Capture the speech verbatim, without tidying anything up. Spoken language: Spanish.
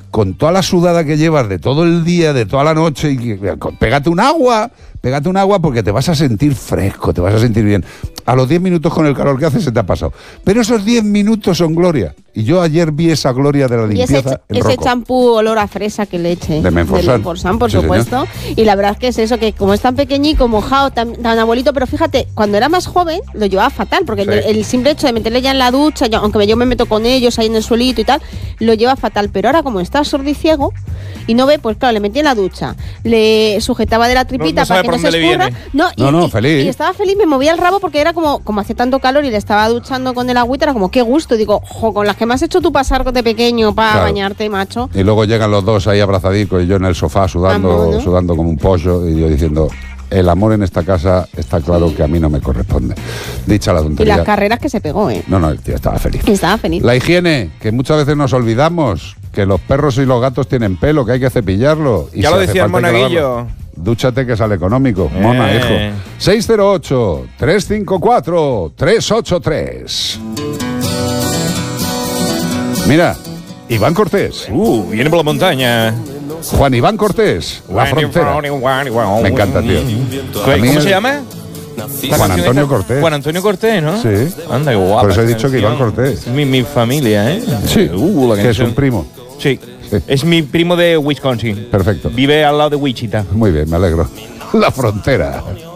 con toda la sudada que llevas de todo el día, de toda la noche, y pégate un agua, pégate un agua porque te vas a sentir fresco, te vas a sentir bien. A los diez minutos con el calor que hace se te ha pasado. Pero esos diez minutos son gloria. Y yo ayer vi esa gloria de la limpieza y ese, ese champú olor a fresa que le eche. De Menforsan. De Menforsan, por sí, supuesto. Señor. Y la verdad es que es eso, que como es tan pequeñico, mojado, tan, tan abuelito, pero fíjate, cuando era más joven lo llevaba fatal, porque sí. el, el simple hecho de meterle ya en la ducha, yo, aunque yo me meto con ellos ahí en el suelito y tal, lo lleva fatal. Pero ahora como está sordo y ciego y no ve, pues claro, le metí en la ducha, le sujetaba de la tripita no, no para que no se escurra. No, y, no, no, y, feliz. Y estaba feliz, me movía el rabo porque era como, como hacía tanto calor y le estaba duchando con el agüita, era como, qué gusto. Digo, jo, con las que me has hecho tú pasar de pequeño para claro. bañarte, macho. Y luego llegan los dos ahí abrazadicos y yo en el sofá sudando, Vamos, ¿no? sudando como un pollo y yo diciendo, el amor en esta casa está claro sí. que a mí no me corresponde. Dicha la tontería. Y las carreras que se pegó, ¿eh? No, no, el tío estaba feliz. Estaba feliz. La higiene, que muchas veces nos olvidamos, que los perros y los gatos tienen pelo, que hay que cepillarlo. Y ya si lo decía el monaguillo. Dúchate que sale económico, eh. mona, hijo. seis cero ocho, tres cinco cuatro, tres ocho tres. Mira, Iván Cortés. Uh, viene por la montaña. Juan Iván Cortés, La Frontera. Me encanta, tío. ¿Cómo el... se llama? Juan Antonio Cortés. Juan Antonio Cortés, ¿no? Sí. Anda, qué guapa. Por eso he dicho que Iván Cortés. Mi, mi familia, ¿eh? Sí. Uh, la que es un primo. Sí. sí. Es mi primo de Wisconsin. Perfecto. Vive al lado de Wichita. Muy bien, me alegro. La Frontera.